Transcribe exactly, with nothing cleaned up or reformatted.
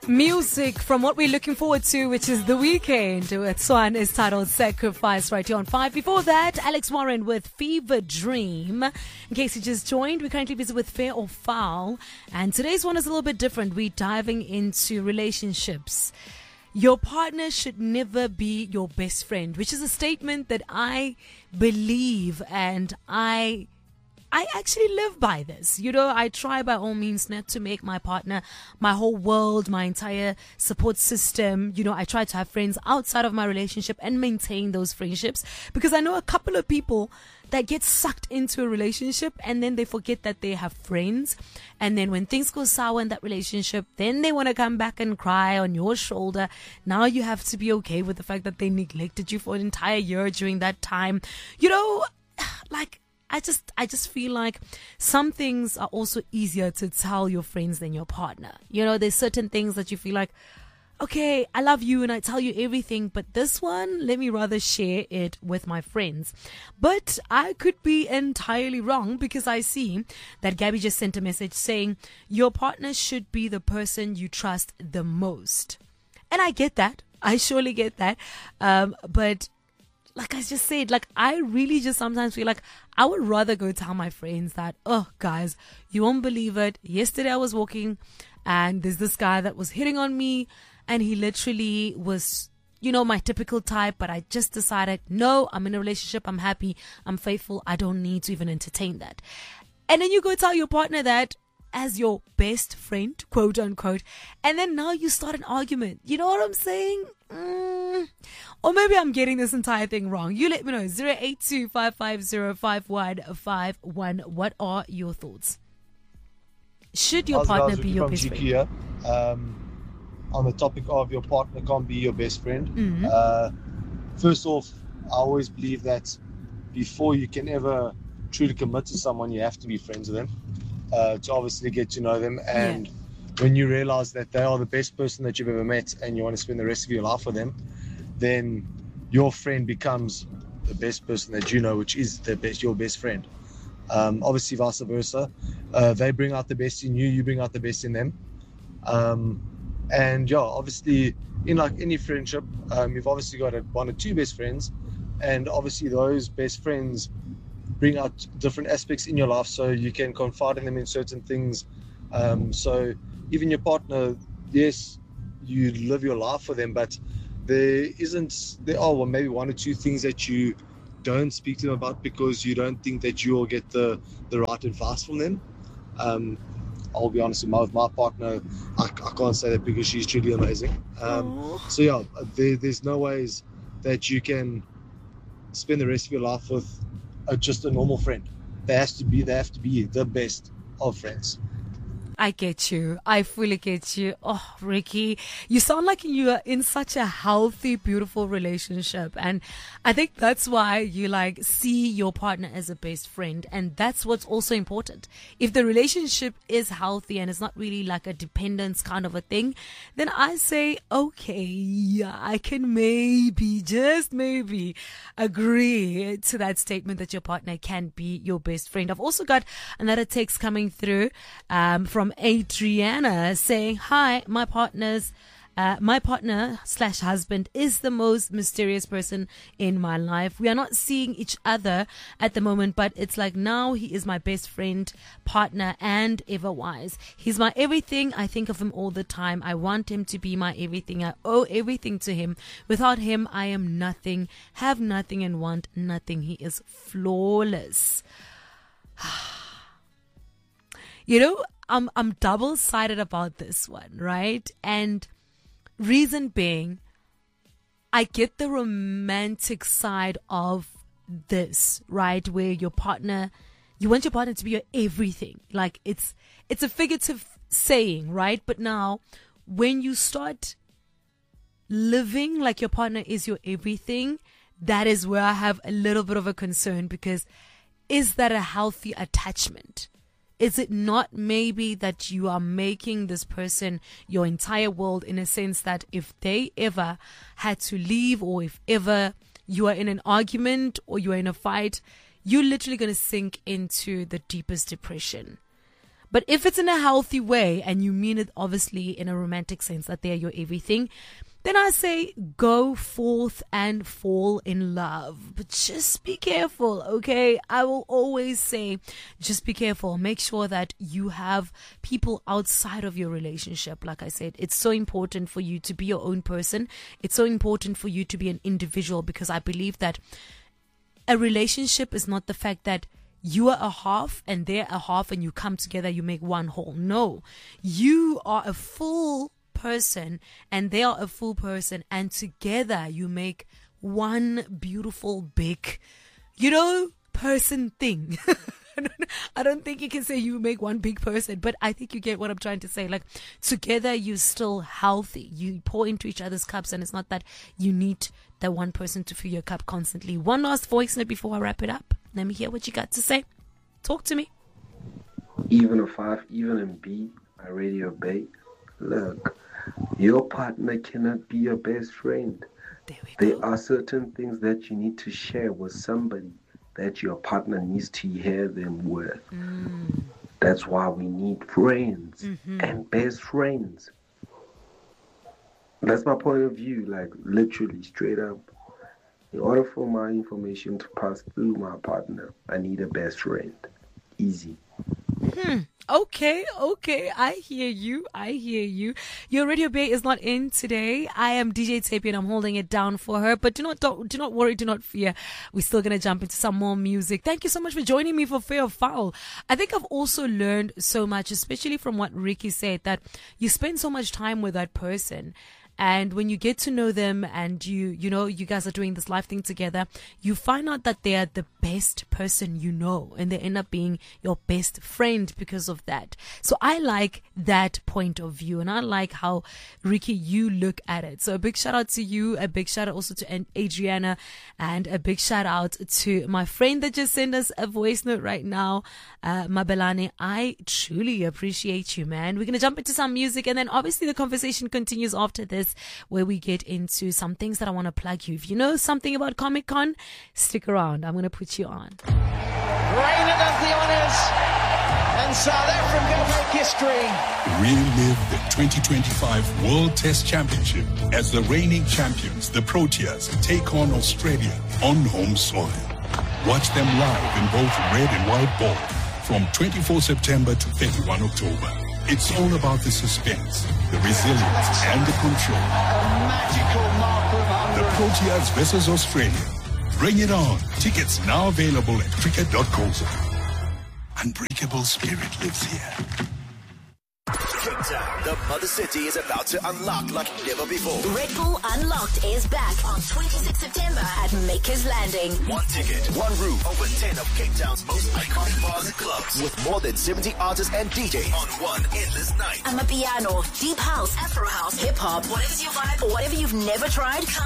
Music from what we're looking forward to, which is the weekend. Swan is titled Sacrifice right here on five. Before that, Alex Warren with Fever Dream. In case you just joined, we're currently busy with Fair or Foul. And today's one is a little bit different. We're diving into relationships. Your partner should never be your best friend, which is a statement that I believe and I I actually live by this. You know, I try by all means not to make my partner my whole world, my entire support system. You know, I try to have friends outside of my relationship and maintain those friendships, because I know a couple of people that get sucked into a relationship and then they forget that they have friends. And then when things go sour in that relationship, then they want to come back and cry on your shoulder. Now you have to be okay with the fact that they neglected you for an entire year during that time. You know, like, I just, I just feel like some things are also easier to tell your friends than your partner. You know, there's certain things that you feel like, okay, I love you and I tell you everything, but this one, let me rather share it with my friends. But I could be entirely wrong, because I see that Gabby just sent a message saying your partner should be the person you trust the most. And I get that. I surely get that. Um, but like I just said, like, I really just sometimes feel like I would rather go tell my friends that, oh, guys, you won't believe it. Yesterday I was walking and there's this guy that was hitting on me, and he literally was, you know, my typical type, but I just decided, no, I'm in a relationship. I'm happy. I'm faithful. I don't need to even entertain that. And then you go tell your partner that as your best friend, quote unquote, and then now you start an argument. You know what I'm saying? Mm. Or maybe I'm getting this entire thing wrong. You let me know. zero eight two, five five zero, five one five one. What are your thoughts? Should your How's partner guys, be your from best G friend? Q here. Um, on the topic of your partner can't be your best friend. Mm-hmm. Uh, first off, I always believe that before you can ever truly commit to someone, you have to be friends with them, uh, to obviously get to know them. And Yeah. when you realize that they are the best person that you've ever met and you want to spend the rest of your life with them, then your friend becomes the best person that you know, which is the best, your best friend. Um, obviously vice versa. Uh, they bring out the best in you, you bring out the best in them. Um, and yeah, obviously in like any friendship, um, you've obviously got a, one or two best friends, and obviously those best friends bring out different aspects in your life, so you can confide in them in certain things. Um, so even your partner, yes, you live your life for them, but there isn't, there are well, maybe one or two things that you don't speak to them about because you don't think that you'll get the, the right advice from them. Um, I'll be honest with my, with my partner, I, I can't say that because she's truly amazing. Um, so yeah, there, there's no ways that you can spend the rest of your life with a, just a normal friend. They has to be, they have to be the best of friends. I get you. I fully get you. Oh, Ricky, you sound like you are in such a healthy, beautiful relationship. And I think that's why you like see your partner as a best friend. And that's what's also important. If the relationship is healthy and it's not really like a dependence kind of a thing, then I say, okay, yeah, I can maybe, just maybe agree to that statement that your partner can be your best friend. I've also got another text coming through, um, from Adriana saying, hi, my partner's uh, my partner slash husband is the most mysterious person in my life. We are not seeing each other at the moment, but it's like now he is my best friend, partner, and ever-wise. He's my everything. I think of him all the time. I want him to be my everything. I owe everything to him. Without him, I am nothing, have nothing, and want nothing. He is flawless. You know, I'm I'm double-sided about this one, right? And reason being, I get the romantic side of this, right? Where your partner, you want your partner to be your everything. Like it's it's a figurative saying, right? But now, when you start living like your partner is your everything, that is where I have a little bit of a concern, because is that a healthy attachment? Is it not maybe that you are making this person your entire world, in a sense that if they ever had to leave, or if ever you are in an argument or you are in a fight, you're literally going to sink into the deepest depression? But if it's in a healthy way and you mean it obviously in a romantic sense that they're your everything, then I say go forth and fall in love. But just be careful, okay? I will always say just be careful. Make sure that you have people outside of your relationship. Like I said, it's so important for you to be your own person. It's so important for you to be an individual, because I believe that a relationship is not the fact that you are a half and they're a half and you come together, you make one whole. No, you are a full person and they are a full person, and together you make one beautiful big, you know, person thing. I don't think you can say you make one big person, but I think you get what I'm trying to say. Like, together you're still healthy. You pour into each other's cups, and it's not that you need that one person to fill your cup constantly. One last voice note before I wrap it up. Let me hear what you got to say. Talk to me. Even a five, even in B, I Radio Bay. Look, your partner cannot be your best friend. There we There go. are certain things that you need to share with somebody that your partner needs to hear them with. Mm. That's why we need friends Mm-hmm. and best friends. That's my point of view, like literally straight up. In order for my information to pass through my partner, I need a best friend. Easy. Hmm. Okay, okay. I hear you. I hear you. Your Radio Bay is not in today. I am D J Tapia and I'm holding it down for her. But do not don't, do not worry, do not fear. We're still gonna jump into some more music. Thank you so much for joining me for Fair or Foul. I think I've also learned so much, especially from what Ricky said, that you spend so much time with that person. And when you get to know them and you, you know, you guys are doing this life thing together, you find out that they are the best person you know, and they end up being your best friend because of that. So I like that point of view, and I like how, Ricky, you look at it. So a big shout out to you, a big shout out also to Adriana, and a big shout out to my friend that just sent us a voice note right now, uh, Mabelane. I truly appreciate you, man. We're going to jump into some music, and then obviously the conversation continues after this, where we get into some things that I want to plug you. If you know something about Comic Con, stick around. I'm going to put you on. Reina does the honours, and South Africa make history. Relive the twenty twenty-five World Test Championship as the reigning champions, the Proteas, take on Australia on home soil. Watch them live in both red and white ball from twenty-fourth September to thirty-first October. It's all about the suspense, the resilience, and the control. A magical mark of The Proteas versus Australia. Bring it on. Tickets now available at cricket dot co za. Unbreakable spirit lives here. Cape Town, the mother city, is about to unlock like never before. Red Bull Unlocked is back on twenty-sixth September at Makers Landing. One ticket, one room, over ten of Cape Town's most iconic bars and clubs, with more than seventy artists and D Js on one endless night. Amapiano, deep house, Afro house, hip hop, whatever's your vibe or whatever you've never tried, come